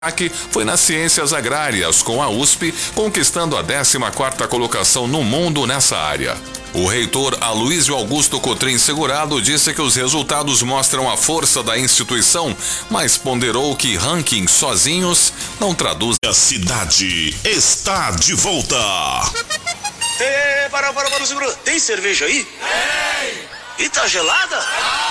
foi nas ciências agrárias, com a USP conquistando a 14ª colocação no mundo nessa área. O reitor Aloysio Augusto Cotrim Segurado disse que os resultados mostram a força da instituição, mas ponderou que rankings sozinhos não traduzem. A cidade está de volta. Para, segura. Tem cerveja aí? Tem! E tá gelada?